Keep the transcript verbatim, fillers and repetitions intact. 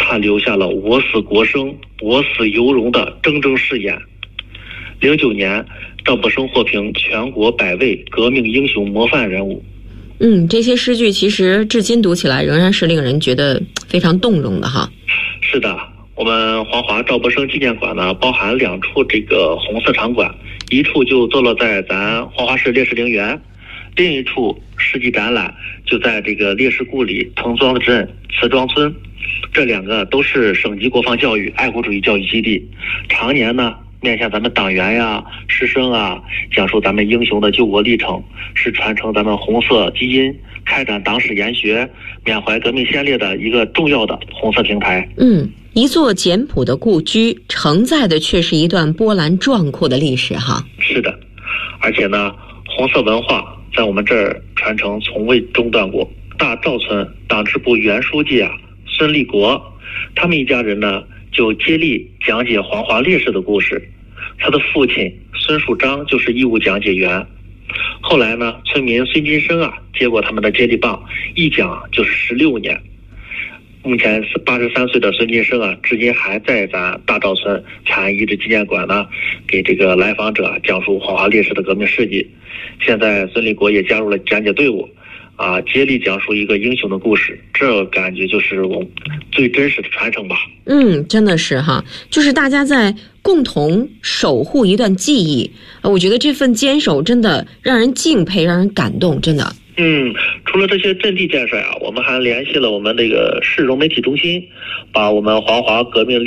他留下了我死国生我死犹荣的铮铮誓言。零九年，赵伯生获评全国百位革命英雄模范人物。 嗯，这些诗句其实至今读起来仍然是令人觉得非常动容的哈。 是的，我们黄华赵伯生纪念馆呢，包含两处这个红色场馆，一处就坐落在咱黄华市烈士陵园，另一处世纪展览就在这个烈士故里藤庄镇瓷庄村，这两个都是省级国防教育爱国主义教育基地，常年呢面向咱们党员呀、师生啊，讲述咱们英雄的救国历程，是传承咱们红色基因、开展党史研学、缅怀革命先烈的一个重要的红色平台。 嗯，一座简朴的故居，承载的却是一段波澜壮阔的历史哈。 是的，而且呢，红色文化在我们这儿传承从未中断过。大赵村党支部原书记啊孙立国，他们一家人呢就接力讲解黄华烈士的故事。他的父亲孙树章就是义务讲解员。后来呢，村民孙金生啊接过他们的接力棒，一讲就是十六年。目前八十三岁的孙金生啊，至今还在咱大赵村惨案遗址纪念馆呢，给这个来访者讲述黄华烈士的革命事迹。现在孙立国也加入了讲解队伍，啊，接力讲述一个英雄的故事，这感觉就是我最真实的传承吧。 嗯，真的是哈，就是大家在共同守护一段记忆，我觉得这份坚守真的让人敬佩，让人感动，真的。 嗯，除了这些阵地建设呀，我们还联系了我们这个市融媒体中心，把我们黄华革命